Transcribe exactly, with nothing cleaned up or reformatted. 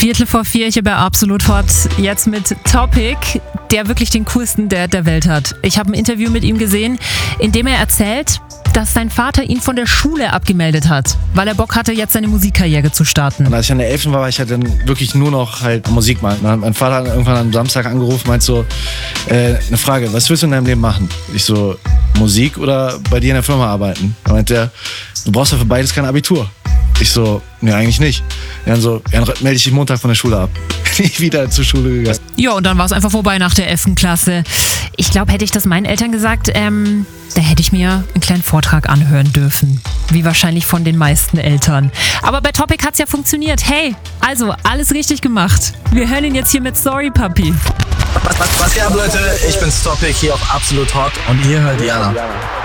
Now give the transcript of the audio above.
Viertel vor vier hier bei Absolut Hot. Jetzt mit Topic, der wirklich den coolsten Dad der Welt hat. Ich habe ein Interview mit ihm gesehen, in dem er erzählt, dass sein Vater ihn von der Schule abgemeldet hat, weil er Bock hatte, jetzt seine Musikkarriere zu starten. Und als ich an der elften war, war ich halt dann wirklich nur noch halt Musik machen. Mein Vater hat irgendwann am Samstag angerufen, meint so, äh, eine Frage, was willst du in deinem Leben machen? Ich so, Musik oder bei dir in der Firma arbeiten? Da meint er, du brauchst ja für beides kein Abitur. Ich so, nee, eigentlich nicht. Dann so, ja, dann melde ich dich Montag von der Schule ab. Nie wieder zur Schule gegangen. Ja, und dann war es einfach vorbei nach der elften Klasse. Ich glaube, hätte ich das meinen Eltern gesagt, ähm, da hätte ich mir einen kleinen Vortrag anhören dürfen. Wie wahrscheinlich von den meisten Eltern. Aber bei Topic hat's ja funktioniert. Hey, also alles richtig gemacht. Wir hören ihn jetzt hier mit Sorry, Papi. Was, was, was geht ab, Leute? Ich bin's Topic hier auf Absolut Hot und ihr hört Jana.